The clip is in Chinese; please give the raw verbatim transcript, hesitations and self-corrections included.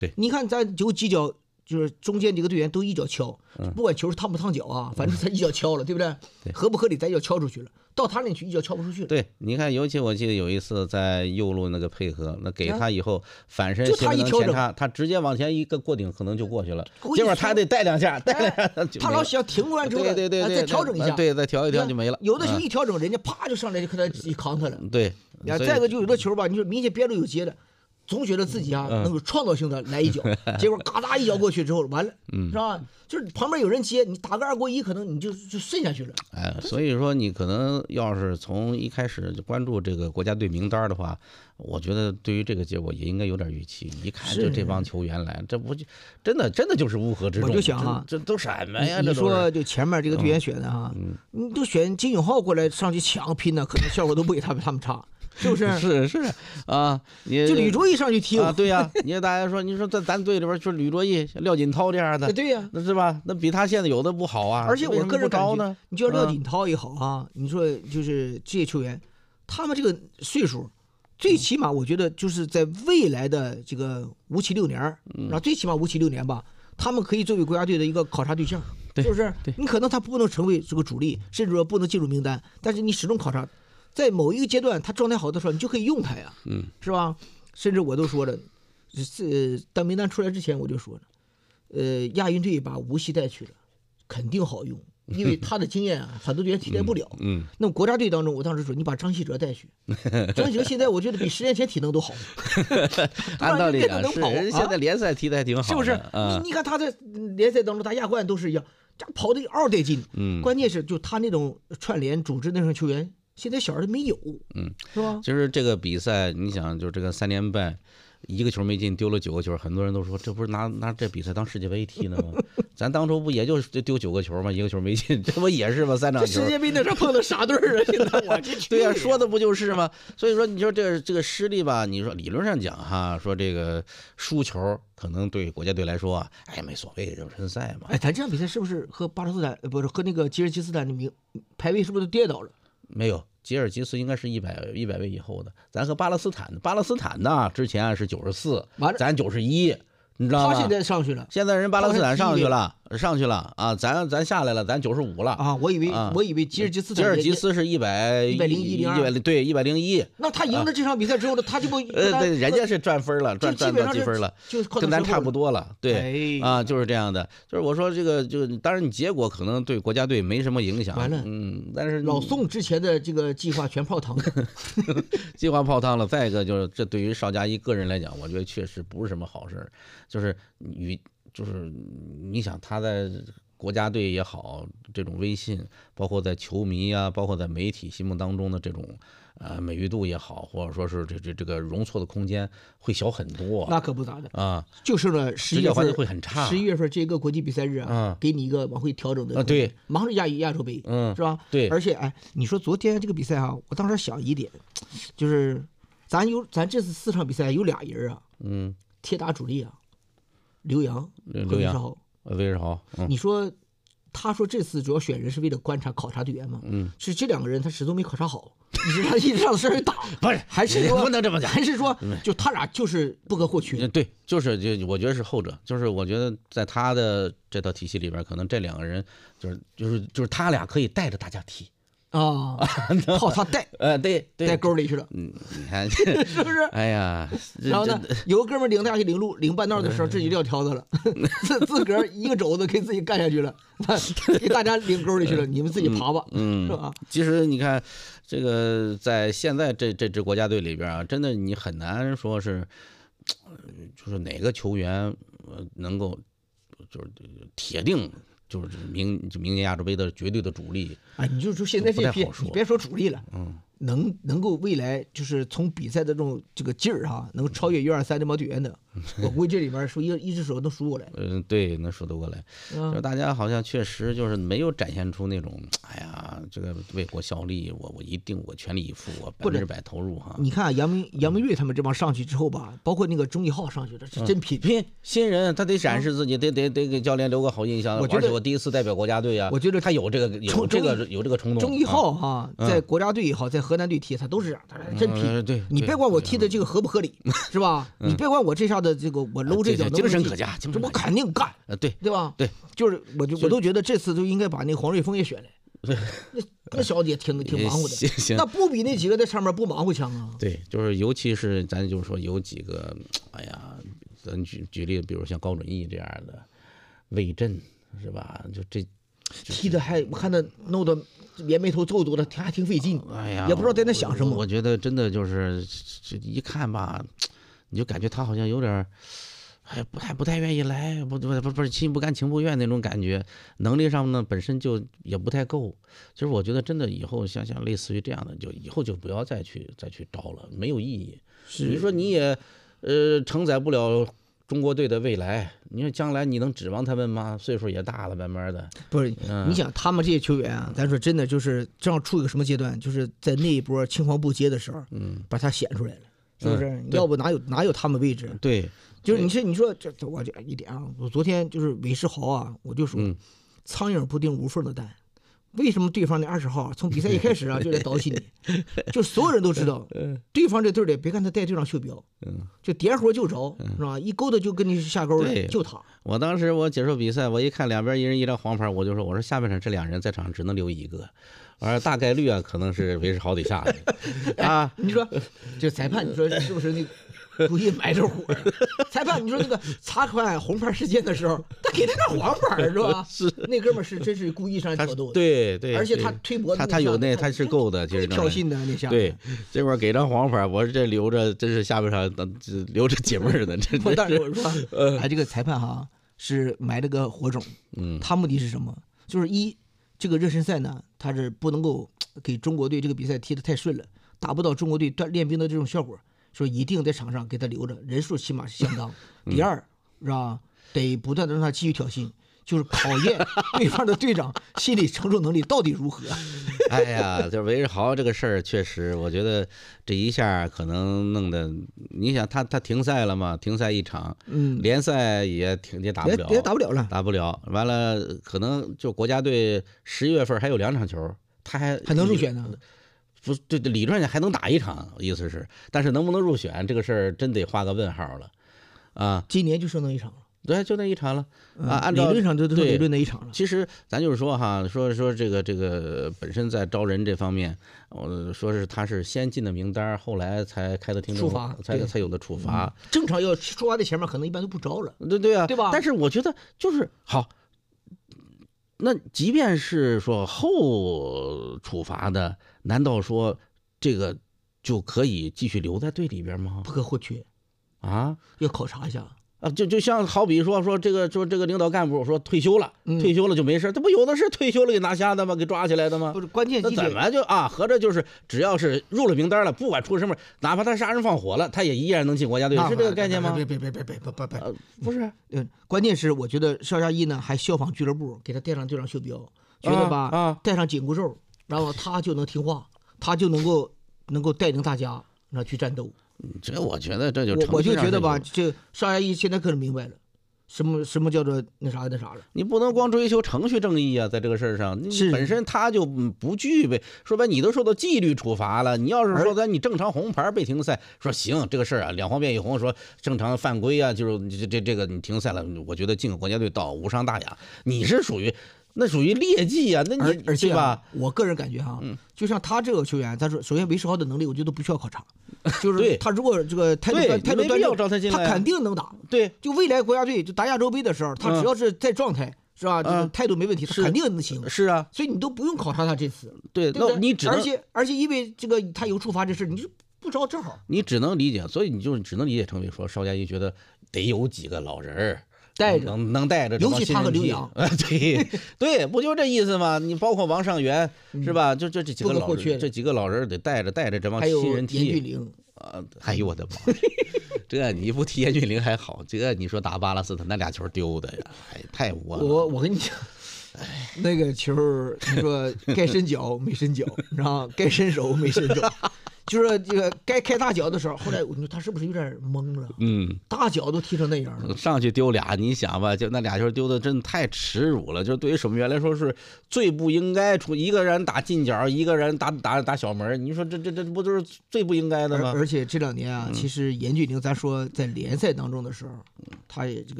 对， 你看咱有几脚，就是中间几个队员都一脚敲， 嗯、 不管球是烫不烫脚啊，反正他一脚敲了，对不对？ 对， 合不合理，咱一脚敲出去了。到他那去一脚敲不出去了。 对，你看，尤其我记得有一次在右路那个配合，那给他以后反身就他一调整， 他他直接往前一个过顶，可能就过去了。结果他还得带两下，带两下， 他老想停完之后， 对对对对， 再调整一下， 对，再调一调就没了。 有的球一调整，人家啪就上来就给他一扛他了。 对， 再一个就有的球吧，你说明显边路有接的。总觉得自己啊能够创造性的来一脚，结果嘎哒一脚过去之后完了，是吧？就是旁边有人接，你打个二过一，可能你就就渗下去了。 哎，所以说你可能要是从一开始就关注这个国家队名单的话，我觉得对于这个结果也应该有点预期。一看就这帮球员来，这不就真的真的就是乌合之众。 我就想啊， 这都什么呀？ 你说就前面这个队员选的哈，你就选金永浩过来上去抢拼的，可能效果都不比他们他们差。是不是？ 是是啊，你就吕卓义上去踢啊，对呀、啊，你大家说，你说在咱队里边，就吕卓义、廖锦涛这样的， 对呀、啊， 那是吧？那比他现在有的不好啊。 而且我个人感觉，你就廖锦涛也好啊， 嗯、 你说就是这些球员，他们这个岁数，最起码我觉得就是在未来的这个五七六年， 嗯、 然后最起码五七六年吧，他们可以作为国家队的一个考察对象，是不是？你可能他不能成为这个主力，甚至说不能进入名单，但是你始终考察。在某一个阶段，他状态好的时候，你就可以用他呀， 嗯， 是吧？甚至我都说了，是当名单出来之前我就说了，呃，亚运队把吴曦带去了，肯定好用，因为他的经验啊，很多队员替代不了。 嗯，嗯那么国家队当中，我当时说，你把张稀哲带去，张稀哲现在我觉得比十年前体能都好。 按道理讲是，人现在联赛踢得还挺好的， 是不是？ 啊、 你你看他在联赛当中打亚冠都是一样，这跑的嗷带劲。 嗯， 关键是就他那种串联组织那种球员。现在小孩没有， 嗯， 是吧？ 就是这个比赛，你想，就这个三连败，一个球没进，丢了九个球，很多人都说这不是拿拿这比赛当世界杯踢呢吗？咱当初不也就丢九个球吗？一个球没进，这不也是吗？三场球， 世界杯那时候碰到啥队啊？现在我这对呀、啊，说的不就是吗？所以说，你说这个这个失利吧，你说理论上讲哈，说这个输球可能对国家队来说啊，哎，没所谓，热身赛嘛。 哎，咱这场比赛是不是和巴勒斯坦不是和那个吉尔吉斯坦的名排位是不是都跌倒了？ 没有，吉尔吉斯应该是一百一百位以后的，咱和巴勒斯坦，巴勒斯坦呢之前是九十四，咱九十一，你知道吗？ 他现在上去了， 现在人巴勒斯坦上去了，上去了啊，咱咱下来了，咱九十五了啊！我以为、啊、我以为吉尔吉斯吉尔吉斯是一百一百零一零二， 对一百零一。 那他赢了这场比赛之后呢，他就不呃对，人家是赚分了，赚赚到积分了， 就跟咱差不多了，对、 哎、 啊，就是这样的。就是我说这个，就当然你结果可能对国家队没什么影响， 完了， 嗯，但是老宋之前的这个计划全泡汤了， 计划泡汤了。再一个就是，这对于邵佳一个人来讲，我觉得确实不是什么好事，就是与。就是你想他在国家队也好，这种威信，包括在球迷啊，包括在媒体心目当中的这种呃美誉度也好，或者说是这这这个容错的空间会小很多。 那可不咋的啊， 就是呢，十一月份会很差。 十一月份这个国际比赛日啊， 嗯、 给你一个往回调整的啊，对， 马上亚亚洲杯， 嗯， 是吧？ 对， 而且哎，你说昨天这个比赛啊，我当时想一点，就是咱有咱这次四场比赛有俩人啊， 嗯， 铁打主力啊。刘洋和刘洋， 威世豪， 威世豪， 嗯、你说，他说这次主要选人是为了观察考察队员嘛？ 嗯， 是这两个人他始终没考察好，一直他一直上身去打， 不是， 还是说不能这么讲， 还是说就他俩就是不可或缺？ 对，就是就我觉得是后者，就是我觉得在他的这套体系里边，可能这两个人就是就是就是他俩可以带着大家踢。 啊，靠他带， 呃，对， 带沟里去了。 嗯，你看是不是？ 哎呀， 然后呢，有个哥们领大家去领路，领半道的时候，自己撂挑子了，自自个儿一个肘子给自己干下去了，给大家领沟里去了，你们自己爬吧， 嗯， 是吧？ 其实你看，这个在现在这这支国家队里边啊，真的你很难说是，就是哪个球员能够就是铁定。就是明就明年亚洲杯的绝对的主力， 哎，你就说现在这批，你别说主力了， 嗯， 能能够未来就是从比赛的这种这个劲儿哈，能超越 U 二三这帮队员的，我估计这里边说一一只手能数过来。 嗯，对，能数得过来。嗯、就是大家好像确实就是没有展现出那种，哎呀，这个为国效力，我我一定我全力以赴，我百分之百投入哈。 你看啊杨明杨明瑞他们这帮上去之后吧，包括那个钟义浩上去的，是真拼拼新人，他得展示自己，得得得给教练留个好印象。 我觉得我第一次代表国家队啊， 我觉得他有这个有这个有这个冲动。 钟义浩哈，在国家队也好，在河南队踢，他都是他真拼。 嗯、对， 你别管我踢的这个合不合理，是吧？你别管我这下的这个我搂这脚能精神可嘉， 这我肯定干。 呃，对对吧？ 对， 就是我就我都觉得这次都应该把那黄瑞峰也选来。那那小子也挺挺忙活的， 行， 那不比那几个在上面不忙活强啊？ 对，就是尤其是咱就是说有几个，哎呀，咱举举例，比如像高准翼这样的魏震，是吧？就这踢的还我看他弄得连眉头皱皱的，还挺费劲。 哎呀， 也不知道在那想什么。 我, 我觉得真的就是这一看吧，你就感觉他好像有点。还不还不太愿意来，不不不不是心不甘情不愿那种感觉，能力上呢本身就也不太够。其实我觉得真的以后像像类似于这样的，就以后就不要再去再去招了，没有意义。你说你也呃承载不了中国队的未来，你说将来你能指望他们吗？岁数也大了，慢慢的。 不是，嗯、你想他们这些球员啊，咱说真的就是正好处于个什么阶段，就是在那一波青黄不接的时候，嗯，把他显出来了，是不是？嗯、要不哪有哪有他们位置？ 对。 就是你说你说这我这一点啊，我昨天就是韦世豪啊，我就说，苍蝇不叮无缝的蛋，为什么对方那二十号从比赛一开始啊就在叨起你，就所有人都知道，对方这队里别看他带队长袖标，就点活就着，是吧？一勾的就跟你下钩了，就他。 我当时我解说比赛，我一看两边一人一张黄牌，我就说我说下半场这两人在场只能留一个。我说大概率啊，可能是韦世豪得下来啊。 你说这裁判，你说是不是那？故意埋着火，裁判，你说那个查看红牌事件的时候，他给他张黄牌是吧？ 是那哥们儿是真是故意上挑逗的， 对对， 而且他推脖子， 他他有那他是够的，其实挑衅的那下。 对，这会儿给张黄牌，我这留着真是下半场留着解闷的，真的。但是我说，哎，这个裁判哈是埋了个火种，嗯，他目的是什么？就是一这个热身赛呢，他是不能够给中国队这个比赛踢得太顺了，达不到中国队锻练兵的这种效果。说一定在场上给他留着，人数起码是相当。第二，是吧？得不断的让他继续挑衅，就是考验对方的队长心理承受能力到底如何。 哎呀，这韦世豪这个事儿，确实，我觉得这一下可能弄得，你想他他停赛了嘛？停赛一场，嗯，联赛也停也打不了， 也打不了了， 打不了。完了，可能就国家队十月份还有两场球，他还还能入选呢。 不对，理论上还能打一场，意思是，但是能不能入选这个事儿真得画个问号了，啊， 今年就剩那一场了， 对，就那一场了，啊，按照理论上就都是理论那一场了。 其实咱就是说哈，说说这个这个本身在招人这方面，我说是他是先进的名单，后来才开的听证， 处罚才才有的处罚。 正常要处罚在前面，可能一般都不招了。 对对啊， 对吧？ 但是我觉得就是好。那即便是说后处罚的，难道说这个就可以继续留在队里边吗？ 不可或缺啊！ 要考察一下啊！就就像好比说说这个说这个领导干部说退休了， 嗯、 退休了就没事，他不有的是退休了给拿下的吗？给抓起来的吗？ 不是关键， 那怎么就啊？合着就是只要是入了名单了，不管出什么，哪怕他杀人放火了，他也依然能进国家队，是这个概念吗？ 别别别别别别别别， 呃，不是， 嗯，关键是我觉得邵佳一呢还效仿俱乐部，给他带上队长袖标，觉得吧， 啊， 带上紧箍咒，然后他就能听话，他就能够能够带领大家那去战斗。 这我觉得这就我我就觉得吧，这邵佳一现在可能明白了。什么什么叫做那啥那啥了？ 你不能光追求程序正义啊，在这个事儿上，你本身他就不具备。说白，你都受到纪律处罚了。你要是说咱你正常红牌被停赛，说行这个事儿啊，两黄变一红，说正常犯规啊，就是这这这个你停赛了，我觉得进个国家队倒无伤大雅。你是属于那属于劣迹啊，那你而且对吧？ 我个人感觉哈， 嗯， 就像他这个球员，他说首先韦世豪的能力，我觉得不需要考察。就是对他如果这个态度态度端正，他肯定能打。 对， 就未来国家队就打亚洲杯的时候，他只要是在状态，是吧？这个态度没问题，他肯定能行。 是啊， 所以你都不用考察他这次。 对， 那你只而且而且因为这个他有处罚这事，你就不招正好。 你只能理解，所以你就只能理解成为说邵佳一觉得得有几个老人儿。 带着能能带着， 尤其他和刘洋， 对对，不就这意思吗？你包括王上元是吧？就这这几个老人，这几个老人得带着带着这帮新人踢。 还有严俊凌啊，哎呦我的妈！这你不踢严俊凌还好，这你说打巴勒斯坦那俩球丢的呀，哎，太窝了。 我我跟你讲，那个球你说该伸脚没伸脚，你知道该伸手没伸手。 就是这个该开大脚的时候，后来我说他是不是有点懵了？ 嗯， 大脚都踢成那样了， 上去丢俩，你想吧，就那俩球丢的真的太耻辱了。就对于守门员来说是最不应该出，一个人打近角，一个人打打打小门，你说这这这不都是最不应该的吗？ 而而且这两年啊，其实严俊凌，咱说在联赛当中的时候，他也这个。